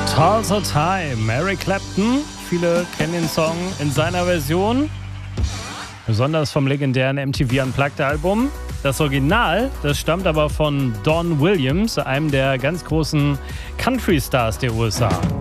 Tulsa Time, Eric Clapton. Viele kennen den Song in seiner Version, besonders vom legendären MTV Unplugged Album. Das Original, das stammt aber von Don Williams, einem der ganz großen Country-Stars der USA.